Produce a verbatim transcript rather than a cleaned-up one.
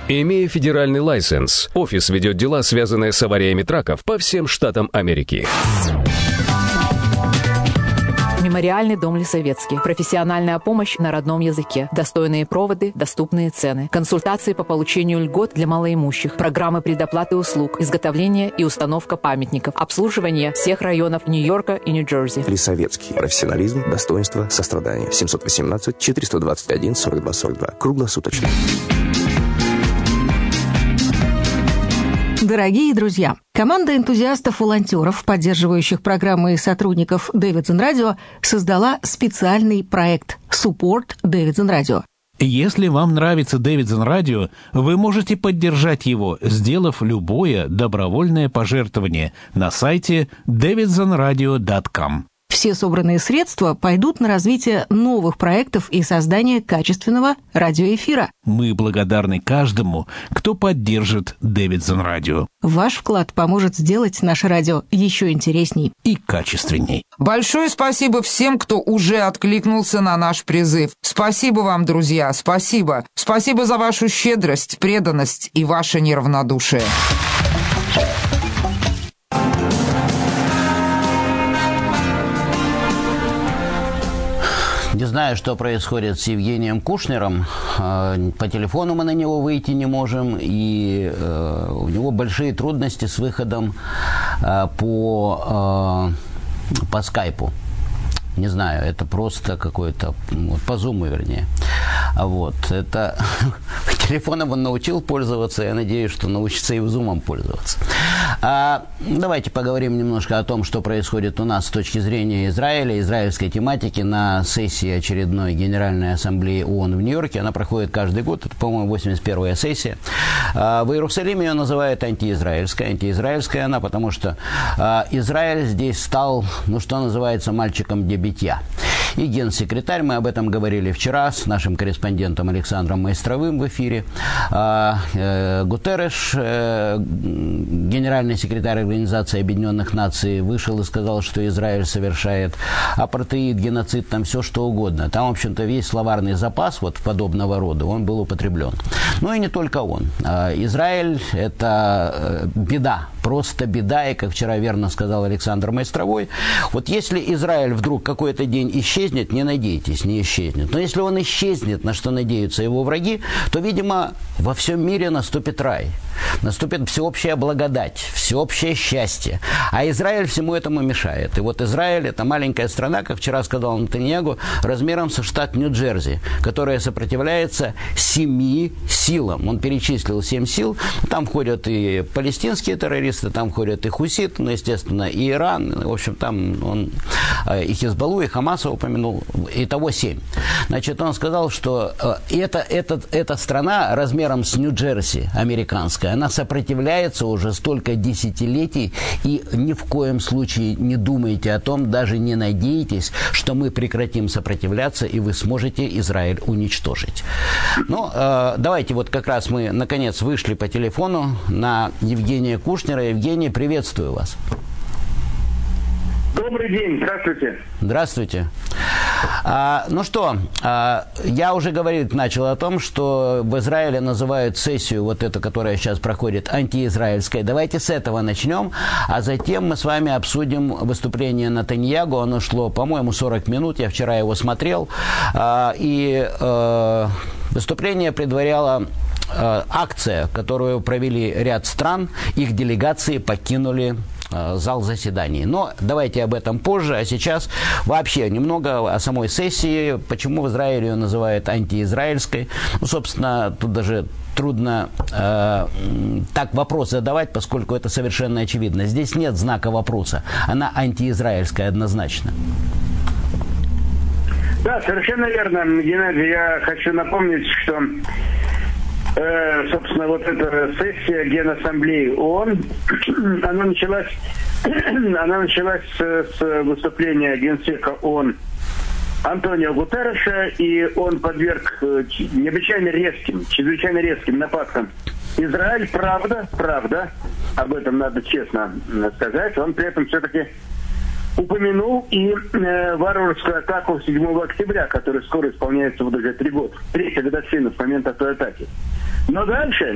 Имея федеральный лайсенс, офис ведет дела, связанные с авариями траков по всем штатам Америки. Мемориальный дом Лисовецкий. Профессиональная помощь на родном языке. Достойные проводы, доступные цены. Консультации по получению льгот для малоимущих. Программы предоплаты услуг. Изготовление и установка памятников. Обслуживание всех районов Нью-Йорка и Нью-Джерси. Лисовецкий. Профессионализм, достоинство, сострадание. семьсот восемнадцать четыреста двадцать один сорок два сорок два. Круглосуточно. Дорогие друзья, команда энтузиастов-волонтеров, поддерживающих программы и сотрудников Davidson Radio, создала специальный проект Support Davidson Radio. Если вам нравится Davidson Radio, вы можете поддержать его, сделав любое добровольное пожертвование на сайте дэвидсон радио точка ком. Все собранные средства пойдут на развитие новых проектов и создание качественного радиоэфира. Мы благодарны каждому, кто поддержит Davidson Radio. Ваш вклад поможет сделать наше радио еще интересней и качественней. Большое спасибо всем, кто уже откликнулся на наш призыв. Спасибо вам, друзья, спасибо. Спасибо за вашу щедрость, преданность и ваше неравнодушие. Не знаю, что происходит с Евгением Кушнером. По телефону мы на него выйти не можем, и у него большие трудности с выходом по, по скайпу. Не знаю, это просто какой-то, по зуму, вернее. Вот, это телефоном он научил пользоваться, я надеюсь, что научится и зумом пользоваться. А, давайте поговорим немножко о том, что происходит у нас с точки зрения Израиля, израильской тематики на сессии очередной Генеральной Ассамблеи ООН в Нью-Йорке. Она проходит каждый год, это, по-моему, восемьдесят первая сессия. А, в Иерусалиме ее называют антиизраильской. Антиизраильская она, потому что а, Израиль здесь стал, ну, что называется, мальчиком для битья. И генсекретарь, мы об этом говорили вчера с нашим корреспондентом Александром Майстровым в эфире, Гутерреш, генеральный секретарь Организации Объединенных Наций, вышел и сказал, что Израиль совершает апартеид, геноцид, там все что угодно. Там, в общем-то, весь словарный запас вот подобного рода, он был употреблен. Но и не только он. Израиль – это беда, просто беда, и, как вчера верно сказал Александр Майстровой, вот если Израиль вдруг какой-то день исчезнет, не надейтесь, не исчезнет. Но если он исчезнет, на что надеются его враги, то, видимо, во всем мире наступит рай. Наступит всеобщая благодать, всеобщее счастье. А Израиль всему этому мешает. И вот Израиль – это маленькая страна, как вчера сказал Нетаньяху, размером со штат Нью-Джерси, которая сопротивляется семи силам. Он перечислил семь сил. Там входят и палестинские террористы, там входят и хуситы, ну, естественно, и Иран. В общем, там он и Хизбаллу, и Хамаса упомянул. Итого семь. Значит, он сказал, что это, это, эта страна размером с Нью-Джерси, американская, она сопротивляется уже столько десятилетий, и ни в коем случае не думайте о том, даже не надейтесь, что мы прекратим сопротивляться, и вы сможете Израиль уничтожить. Ну, э, давайте вот как раз мы, наконец, вышли по телефону на Евгения Кушнера. Евгений, приветствую вас. Добрый день, здравствуйте. Здравствуйте. А, ну что, а, я уже говорить начал о том, что в Израиле называют сессию, вот эту, которая сейчас проходит, антиизраильской. Давайте с этого начнем, а затем мы с вами обсудим выступление Нетаньяху. Оно шло, по-моему, сорок минут, я вчера его смотрел. А, и а, выступление предваряло а, акция, которую провели ряд стран, их делегации покинули зал заседаний. Но давайте об этом позже, а сейчас вообще немного о самой сессии, почему в Израиле ее называют антиизраильской. Ну, собственно, тут даже трудно э, так вопрос задавать, поскольку это совершенно очевидно. Здесь нет знака вопроса. Она антиизраильская однозначно. Да, совершенно верно, Геннадий. Я хочу напомнить, что собственно, вот эта сессия Генассамблеи ООН, она началась, она началась с, с выступления генсека ООН Антонио Гутерреша, и он подверг необычайно резким, чрезвычайно резким нападкам Израиль. Правда, правда, об этом надо честно сказать, он при этом все-таки упомянул и э, варварскую атаку седьмого октября, которая скоро исполняется вот уже три года, третья годовщина с момента той атаки. Но дальше,